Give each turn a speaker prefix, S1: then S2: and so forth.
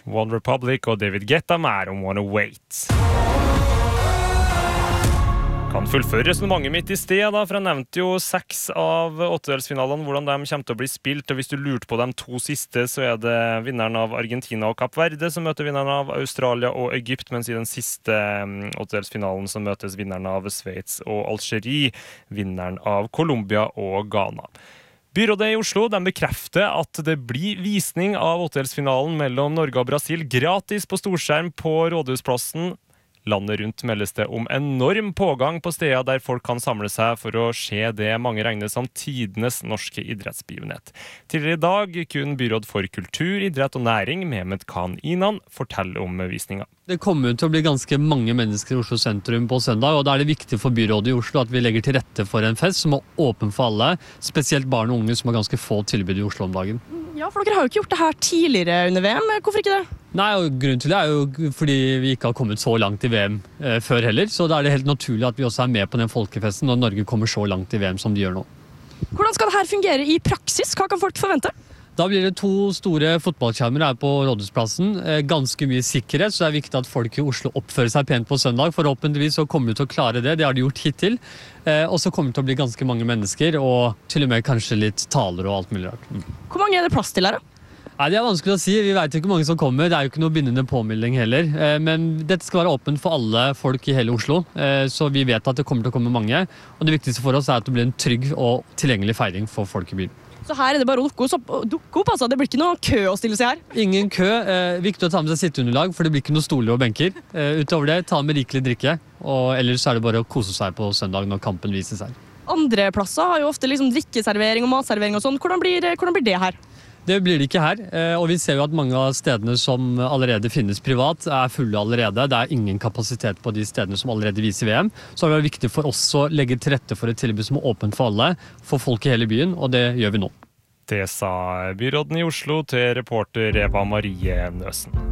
S1: One Republic og David Guetta med I Don't Wanna Wait. Kan fullføre resonnementet mitt i sted, da, for jeg nevnte jo 6 av 8-delsfinalene, hvordan de kommer til å bli spilt, og hvis du lurte på de 2 siste, så det vinneren av Argentina og Kapp Verde som møter vinneren av Australia og Egypt, mens i den siste 8-delsfinalen så møtes vinneren av Sveits og Algerie, vinneren av Colombia og Ghana. Byrådet i Oslo de bekrefter at det blir visning av 8-delsfinalen mellom Norge og Brasil gratis på storskjerm på Rådhusplassen. Landet rundt meldes det om enorm pågang på steder der folk kan samle seg for å se det mange regner som tidenes norske idrettsbegivenhet. Tidligere i dag kunne byråd for kultur, idrett og næring, Mehmet Khan Inan, fortelle om visninga.
S2: Det kommer til å bli ganske mange mennesker i Oslo sentrum på søndag, og da det viktig for byrådet i Oslo at vi legger til rette for en fest som åpen for alle, spesielt barn og unge som har ganske få tilbud i Oslo om dagen.
S3: Ja, for dere har jo ikke gjort det her tidligere under VM. Hvorfor ikke det?
S2: Nei, og grunnen til det jo fordi vi ikke har kommet så langt i VM før heller, så da det helt naturlig at vi også med på den folkefesten når Norge kommer så langt i VM som de gjør nå.
S3: Hvordan skal det her fungere i praksis? Hva kan folk forvente?
S2: Da blir det 2 store fotballskjermer her på Rådhusplassen. Ganske mye sikkerhet, så det viktig at folk i Oslo oppfører seg pent på søndag. Forhåpentligvis så kommer de til å klare det. Det har de gjort hittil. Og så kommer det til å bli ganske mange mennesker, og til og med kanskje litt taler og alt mulig rart.
S3: Hvor mange det plass til her da?
S2: Nei, det vanskelig å si. Vi vet jo ikke hvor mange som kommer. Det jo ikke noe bindende påmelding heller. Men dette skal være åpent for alle folk i hele Oslo. Så vi vet at det kommer til å komme mange. Og det viktigste for oss at det blir en trygg og tilgjengelig feiring for folk i byen.
S3: Så her det bare å dukke opp, altså. Det blir ikke noe kø å stille seg her?
S2: Ingen kø. Viktig å ta med seg sitteunderlag, for det blir ikke noe stoler og benker. Utover det, ta med rikelig drikke. Og ellers det bare å kose seg på søndag når kampen viser seg.
S3: Andre plasser har jo ofte liksom drikkeservering og matservering og sånn. Hvordan blir det her?
S2: Det blir det ikke her, og vi ser jo at mange av stedene som allerede finnes privat fulle allerede. Det ingen kapasitet på de stedene som allerede viser VM. Så det viktig for oss å legge til rette for et tilbud som åpent for alle, for folk i hele byen, og det gjør vi nå.
S1: Det sa byråden i Oslo til reporter Eva Marie Nøsen.